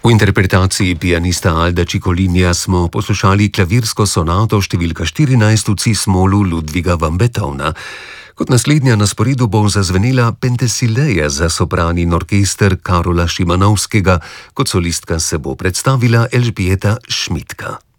V interpretaciji pianista Alda Ciccolinija smo poslušali klavirsko sonato številka 14 v C-smolu Ludwiga van Beethovna. Kot naslednja na sporedu bo zazvenela Penthesilea za sopran in orkester Karola Szymanowskiego, kot solistka se bo predstavila Elžbieta Šmitka.